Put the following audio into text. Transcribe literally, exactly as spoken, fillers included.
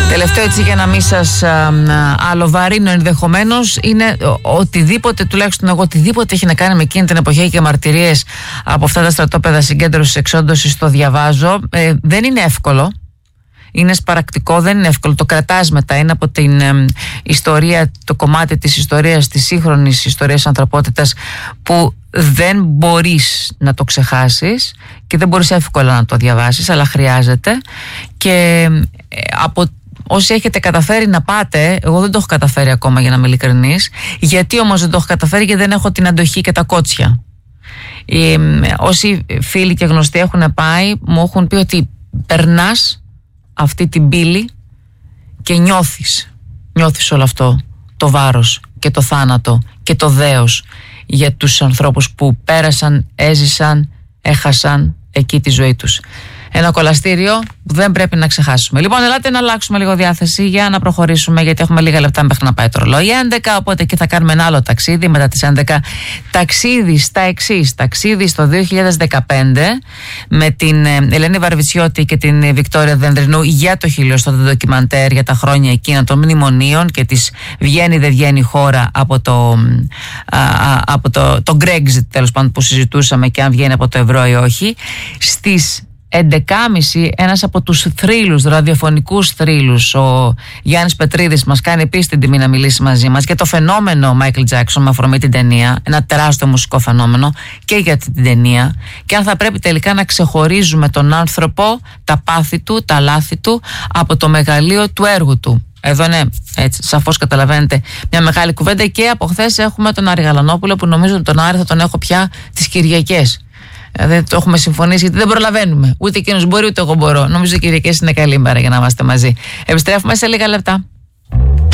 Τελευταίο, έτσι για να μην σας αλλοβαρύνω ενδεχομένως, είναι οτιδήποτε, τουλάχιστον εγώ, οτιδήποτε έχει να κάνει με εκείνη την εποχή και μαρτυρίες από αυτά τα στρατόπεδα συγκέντρωσης εξόντωσης, το διαβάζω. Ε, δεν είναι εύκολο. Είναι σπαρακτικό, δεν είναι εύκολο. Το κρατάς μετά. Είναι από την ε, ιστορία, το κομμάτι της ιστορίας, της σύγχρονης ιστορίας ανθρωπότητας, που δεν μπορείς να το ξεχάσεις και δεν μπορείς εύκολα να το διαβάσεις, αλλά χρειάζεται. Και ε, από όσοι έχετε καταφέρει να πάτε, εγώ δεν το έχω καταφέρει ακόμα, για να είμαι ειλικρινής. Γιατί όμως δεν το έχω καταφέρει? Γιατί δεν έχω την αντοχή και τα κότσια. Ε, όσοι φίλοι και γνωστοί έχουν πάει, μου έχουν πει ότι περνάς αυτή την πύλη και νιώθεις νιώθεις όλο αυτό το βάρος και το θάνατο και το δέος για τους ανθρώπους που πέρασαν, έζησαν, έχασαν εκεί τη ζωή τους. Ένα κολαστήριο που δεν πρέπει να ξεχάσουμε. Λοιπόν, ελάτε να αλλάξουμε λίγο διάθεση για να προχωρήσουμε, γιατί έχουμε λίγα λεπτά μέχρι να πάει το ρολόι έντεκα. Οπότε εκεί θα κάνουμε ένα άλλο ταξίδι μετά τις έντεκα. Ταξίδι στα εξής. Ταξίδι στο δύο χιλιάδες δεκαπέντε με την Ελένη Βαρβιτσιώτη και την Βικτόρια Δενδρινού για το χιλιοστό ντοκιμαντέρ για τα χρόνια εκείνα των μνημονίων και της βγαίνει δεν βγαίνει χώρα από το, α, α, από το, το Brexit, τέλος πάντων, που συζητούσαμε, και αν βγαίνει από το ευρώ ή όχι. Στις έντεκα και μισή ένας από τους θρύλους, ραδιοφωνικούς θρύλους, ο Γιάννης Πετρίδης, μας κάνει επίσης την τιμή να μιλήσει μαζί μας για το φαινόμενο Michael Jackson με αφορμή την ταινία, ένα τεράστιο μουσικό φαινόμενο και για την ταινία, και αν θα πρέπει τελικά να ξεχωρίζουμε τον άνθρωπο, τα πάθη του, τα λάθη του από το μεγαλείο του έργου του. Εδώ είναι, έτσι, σαφώς καταλαβαίνετε, μια μεγάλη κουβέντα. Και από χθες έχουμε τον Άρη Γαλανόπουλο, που νομίζω ότι τον Άρη θα τον έχω πια τις Κυριακές. Δεν το έχουμε συμφωνήσει, γιατί δεν προλαβαίνουμε. Ούτε εκείνος μπορεί, ούτε εγώ μπορώ. Νομίζω οι Κυριακές είναι καλή μέρα για να είμαστε μαζί. Επιστρέφουμε σε λίγα λεπτά.